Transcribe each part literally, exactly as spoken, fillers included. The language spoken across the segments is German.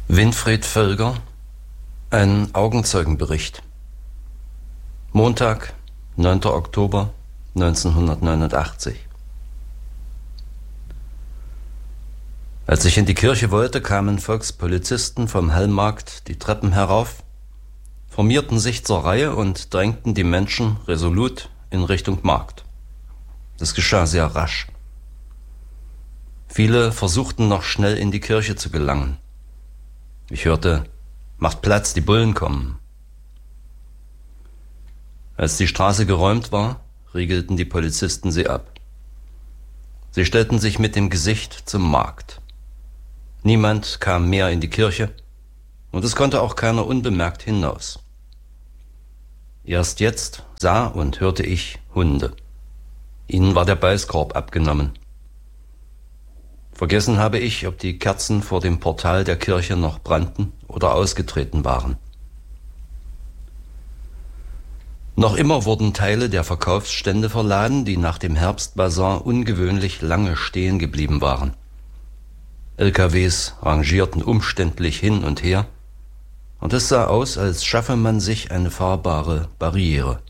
Winfried Völger, ein Augenzeugenbericht. Montag, neunter Oktober neunzehnhundertneunundachtzig. Als ich in die Kirche wollte, kamen Volkspolizisten vom Hallmarkt die Treppen herauf, formierten sich zur Reihe und drängten die Menschen resolut in Richtung Markt. Das geschah sehr rasch. Viele versuchten noch schnell in die Kirche zu gelangen. Ich hörte: "Macht Platz, die Bullen kommen." Als die Straße geräumt war, riegelten die Polizisten sie ab. Sie stellten sich mit dem Gesicht zum Markt. Niemand kam mehr in die Kirche, und es konnte auch keiner unbemerkt hinaus. Erst jetzt sah und hörte ich Hunde. Ihnen war der Beißkorb abgenommen. Vergessen habe ich, ob die Kerzen vor dem Portal der Kirche noch brannten oder ausgetreten waren. Noch immer wurden Teile der Verkaufsstände verladen, die nach dem Herbstbasar ungewöhnlich lange stehen geblieben waren. L K Ws rangierten umständlich hin und her, und es sah aus, als schaffe man sich eine fahrbare Barriere.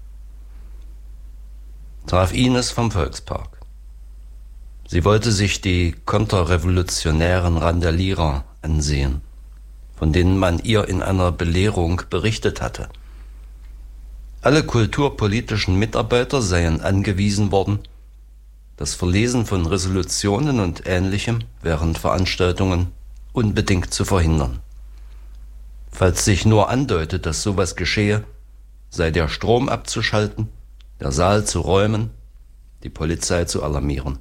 Traf Ines vom Volkspark. Sie wollte sich die konterrevolutionären Randalierer ansehen, von denen man ihr in einer Belehrung berichtet hatte. Alle kulturpolitischen Mitarbeiter seien angewiesen worden, das Verlesen von Resolutionen und Ähnlichem während Veranstaltungen unbedingt zu verhindern. Falls sich nur andeutet, dass sowas geschehe, sei der Strom abzuschalten, der Saal zu räumen, die Polizei zu alarmieren.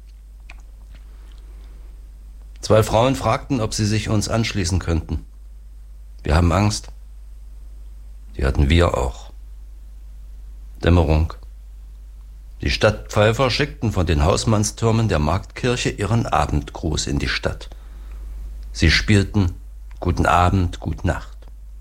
Zwei Frauen fragten, ob sie sich uns anschließen könnten. Wir haben Angst. Die hatten wir auch. Dämmerung. Die Stadtpfeifer schickten von den Hausmannstürmen der Marktkirche ihren Abendgruß in die Stadt. Sie spielten Guten Abend, Gute Nacht.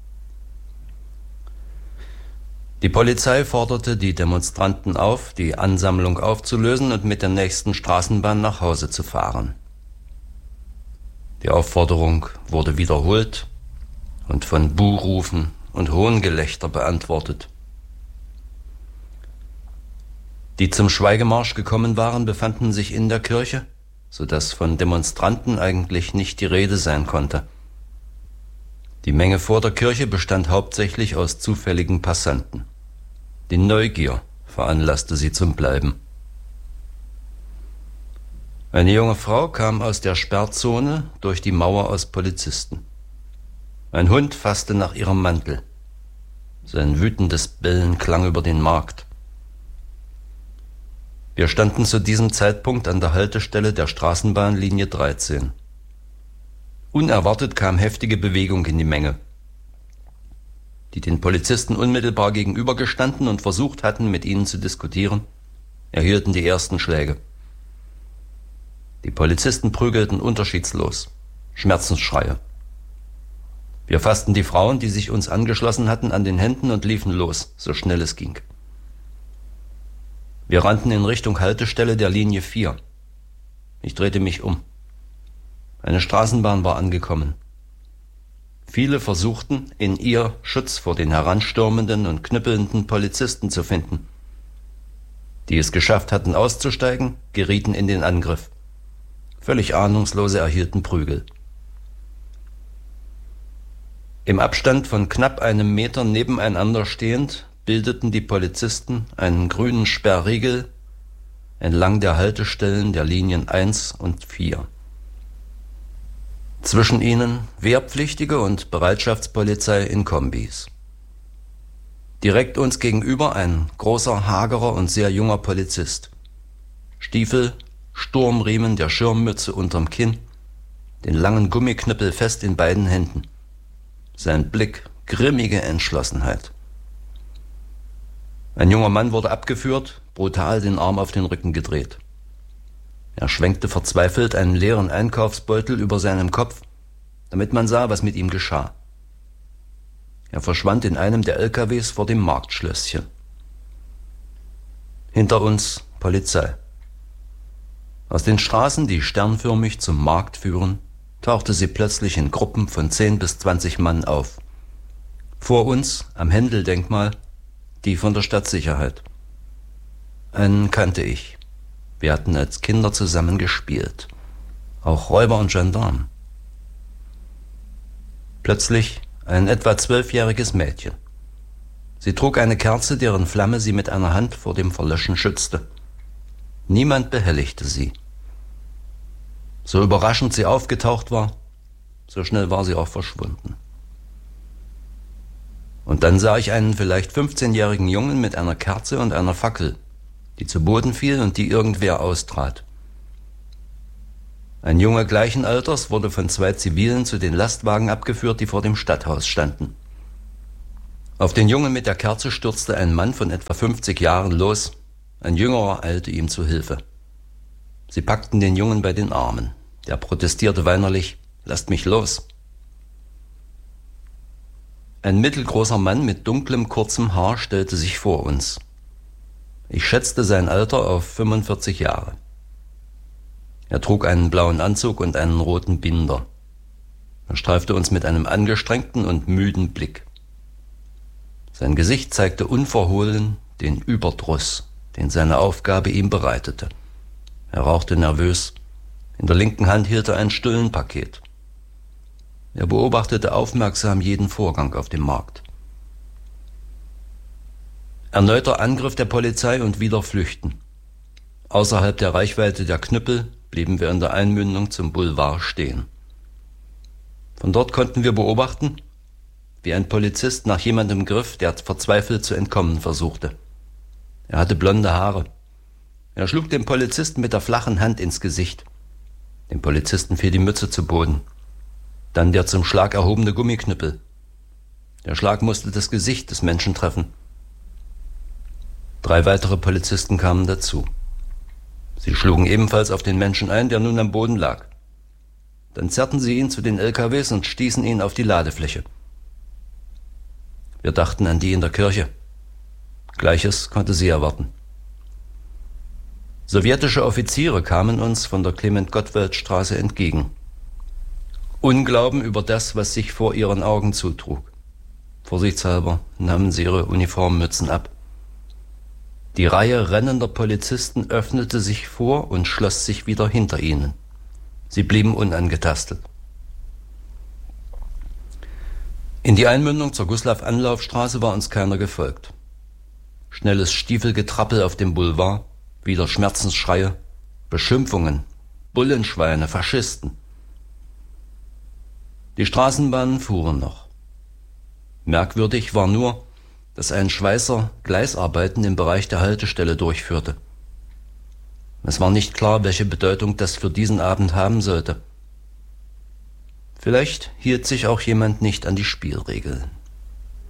Die Polizei forderte die Demonstranten auf, die Ansammlung aufzulösen und mit der nächsten Straßenbahn nach Hause zu fahren. Die Aufforderung wurde wiederholt und von Buhrufen und Hohngelächter beantwortet. Die zum Schweigemarsch gekommen waren, befanden sich in der Kirche, sodass von Demonstranten eigentlich nicht die Rede sein konnte. Die Menge vor der Kirche bestand hauptsächlich aus zufälligen Passanten. Die Neugier veranlasste sie zum Bleiben. Eine junge Frau kam aus der Sperrzone durch die Mauer aus Polizisten. Ein Hund fasste nach ihrem Mantel. Sein wütendes Bellen klang über den Markt. Wir standen zu diesem Zeitpunkt an der Haltestelle der Straßenbahn Linie dreizehn. Unerwartet kam heftige Bewegung in die Menge. Die den Polizisten unmittelbar gegenübergestanden und versucht hatten, mit ihnen zu diskutieren, erhielten die ersten Schläge. Die Polizisten prügelten unterschiedslos. Schmerzensschreie. Wir fassten die Frauen, die sich uns angeschlossen hatten, an den Händen und liefen los, so schnell es ging. Wir rannten in Richtung Haltestelle der Linie vier. Ich drehte mich um. Eine Straßenbahn war angekommen. Viele versuchten, in ihr Schutz vor den heranstürmenden und knüppelnden Polizisten zu finden. Die es geschafft hatten auszusteigen, gerieten in den Angriff. Völlig Ahnungslose erhielten Prügel. Im Abstand von knapp einem Meter nebeneinander stehend, bildeten die Polizisten einen grünen Sperrriegel entlang der Haltestellen der Linien eins und vier. Zwischen ihnen Wehrpflichtige und Bereitschaftspolizei in Kombis. Direkt uns gegenüber ein großer, hagerer und sehr junger Polizist. Stiefel, Sturmriemen der Schirmmütze unterm Kinn, den langen Gummiknüppel fest in beiden Händen. Sein Blick grimmige Entschlossenheit. Ein junger Mann wurde abgeführt, brutal den Arm auf den Rücken gedreht. Er schwenkte verzweifelt einen leeren Einkaufsbeutel über seinem Kopf, damit man sah, was mit ihm geschah. Er verschwand in einem der L K Ws vor dem Marktschlösschen. Hinter uns Polizei. Aus den Straßen, die sternförmig zum Markt führen, tauchte sie plötzlich in Gruppen von zehn bis zwanzig Mann auf. Vor uns, am Händel-Denkmal, die von der Stadtsicherheit. Einen kannte ich. Wir hatten als Kinder zusammen gespielt. Auch Räuber und Gendarm. Plötzlich ein etwa zwölfjähriges Mädchen. Sie trug eine Kerze, deren Flamme sie mit einer Hand vor dem Verlöschen schützte. Niemand behelligte sie. So überraschend sie aufgetaucht war, so schnell war sie auch verschwunden. Und dann sah ich einen vielleicht fünfzehnjährigen Jungen mit einer Kerze und einer Fackel, die zu Boden fiel und die irgendwer austrat. Ein Junge gleichen Alters wurde von zwei Zivilen zu den Lastwagen abgeführt, die vor dem Stadthaus standen. Auf den Jungen mit der Kerze stürzte ein Mann von etwa fünfzig Jahren los, ein Jüngerer eilte ihm zu Hilfe. Sie packten den Jungen bei den Armen. Der protestierte weinerlich: »Lasst mich los!« Ein mittelgroßer Mann mit dunklem, kurzem Haar stellte sich vor uns. Ich schätzte sein Alter auf fünfundvierzig Jahre. Er trug einen blauen Anzug und einen roten Binder. Er streifte uns mit einem angestrengten und müden Blick. Sein Gesicht zeigte unverhohlen den Überdruss, den seine Aufgabe ihm bereitete. Er rauchte nervös. In der linken Hand hielt er ein Stullenpaket. Er beobachtete aufmerksam jeden Vorgang auf dem Markt. Erneuter Angriff der Polizei und wieder Flüchten. Außerhalb der Reichweite der Knüppel blieben wir in der Einmündung zum Boulevard stehen. Von dort konnten wir beobachten, wie ein Polizist nach jemandem griff, der verzweifelt zu entkommen versuchte. Er hatte blonde Haare. Er schlug dem Polizisten mit der flachen Hand ins Gesicht. Dem Polizisten fiel die Mütze zu Boden. Dann der zum Schlag erhobene Gummiknüppel. Der Schlag musste das Gesicht des Menschen treffen. Drei weitere Polizisten kamen dazu. Sie schlugen ebenfalls auf den Menschen ein, der nun am Boden lag. Dann zerrten sie ihn zu den L K Ws und stießen ihn auf die Ladefläche. Wir dachten an die in der Kirche. Gleiches konnte sie erwarten. Sowjetische Offiziere kamen uns von der Clement-Gottwald-Straße entgegen. Unglauben über das, was sich vor ihren Augen zutrug. Vorsichtshalber nahmen sie ihre Uniformmützen ab. Die Reihe rennender Polizisten öffnete sich vor und schloss sich wieder hinter ihnen. Sie blieben unangetastet. In die Einmündung zur Guslav-Anlaufstraße war uns keiner gefolgt. Schnelles Stiefelgetrappel auf dem Boulevard, wieder Schmerzensschreie, Beschimpfungen, Bullenschweine, Faschisten. Die Straßenbahnen fuhren noch. Merkwürdig war nur, dass ein Schweißer Gleisarbeiten im Bereich der Haltestelle durchführte. Es war nicht klar, welche Bedeutung das für diesen Abend haben sollte. Vielleicht hielt sich auch jemand nicht an die Spielregeln.